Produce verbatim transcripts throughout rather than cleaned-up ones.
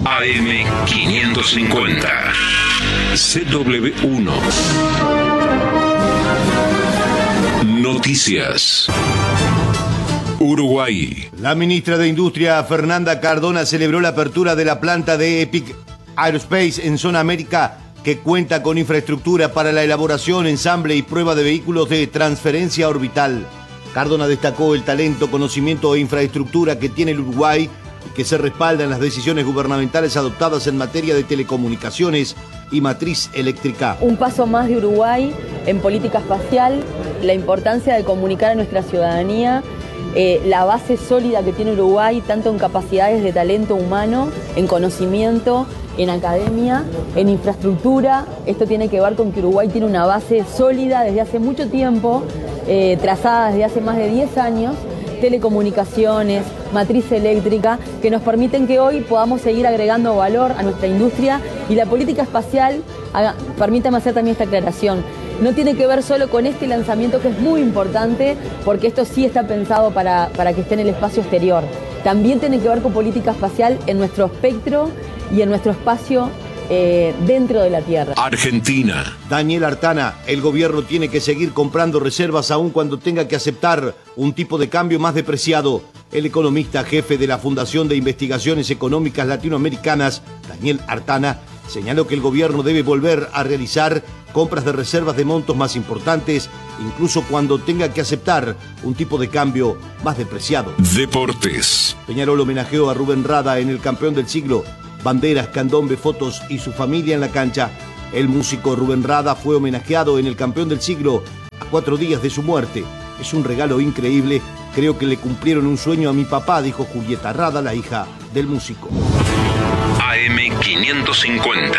A M quinientos cincuenta. C W uno. Noticias. Uruguay. La ministra de Industria, Fernanda Cardona, celebró la apertura de la planta de Epic Aerospace en Zona América, que cuenta con infraestructura para la elaboración, ensamble y prueba de vehículos de transferencia orbital. Cardona destacó el talento, conocimiento e infraestructura que tiene el Uruguay y que se respalda en las decisiones gubernamentales adoptadas en materia de telecomunicaciones y matriz eléctrica. Un paso más de Uruguay en política espacial, la importancia de comunicar a nuestra ciudadanía eh, la base sólida que tiene Uruguay, tanto en capacidades de talento humano, en conocimiento, en academia, en infraestructura. Esto tiene que ver con que Uruguay tiene una base sólida desde hace mucho tiempo, eh, trazada desde hace más de diez años, telecomunicaciones, matriz eléctrica, que nos permiten que hoy podamos seguir agregando valor a nuestra industria. Y la política espacial, haga, permítame hacer también esta aclaración, no tiene que ver solo con este lanzamiento, que es muy importante, porque esto sí está pensado para, para que esté en el espacio exterior. También tiene que ver con política espacial en nuestro espectro y en nuestro espacio eh, dentro de la Tierra. Argentina. Daniel Artana, el gobierno tiene que seguir comprando reservas aun cuando tenga que aceptar un tipo de cambio más depreciado. El economista jefe de la Fundación de Investigaciones Económicas Latinoamericanas, Daniel Artana, señaló que el gobierno debe volver a realizar compras de reservas de montos más importantes, incluso cuando tenga que aceptar un tipo de cambio más depreciado. Deportes. Peñarol homenajeó a Rubén Rada en el campeón del siglo. Banderas, candombe, fotos y su familia en la cancha. El músico Rubén Rada fue homenajeado en el campeón del siglo a cuatro días de su muerte. Es un regalo increíble. Creo que le cumplieron un sueño a mi papá, dijo Julieta Rada, la hija del músico. A M quinientos cincuenta.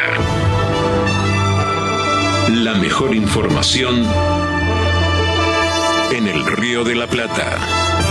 La mejor información en el Río de la Plata.